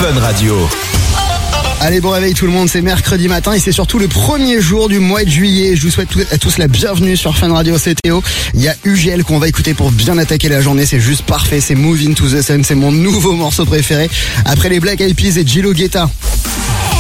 Fun Radio. Allez, bon réveil tout le monde, c'est mercredi matin et c'est surtout le premier jour du mois de juillet. Je vous souhaite à tous la bienvenue sur Fun Radio, c'est Théo. Il y a UGL qu'on va écouter pour bien attaquer la journée, c'est juste parfait, c'est Move Into the Sun, c'est mon nouveau morceau préféré. Après les Black Eyed Peas et Gilo Guetta.